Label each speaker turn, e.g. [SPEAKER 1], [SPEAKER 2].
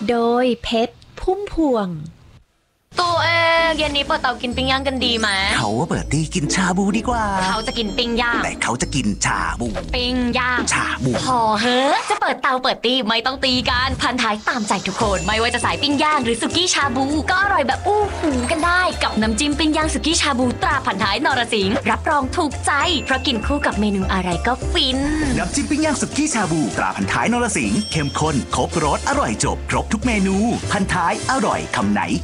[SPEAKER 1] โดยเพชรพุ่มพวง
[SPEAKER 2] ตัวเองเย็นนี้เปิดเตากินปิ้งย่างกันดีไหม
[SPEAKER 3] เขาว่าเปิดตีกินชาบูดีกว่า
[SPEAKER 2] เขาจะกินปิ้งย่าง
[SPEAKER 3] แต่เขาจะกินชาบู
[SPEAKER 2] ปิ้งย่าง
[SPEAKER 3] ชาบู
[SPEAKER 2] พอเฮ้อจะเปิดเตาเปิดตีไม่ต้องตีกันพันท้ายตามใจทุกคนไม่ว่าจะสายปิ้งย่างหรือสุกี้ชาบูก็อร่อยแบบอู้หูกันได้กับน้ำจิ้มปิ้งย่างสุกี้ชาบูตราพันท้ายนรสิงห์รับรองถูกใจเพราะกินคู่กับเมนูอะไรก็ฟิน
[SPEAKER 3] น้ำจิ้มปิ้งย่างสุกี้ชาบูตราพันท้ายนรสิงห์เข้มข้นครบรสอร่อยจบครบทุกเมนูพันท้ายอร่อยคำไหน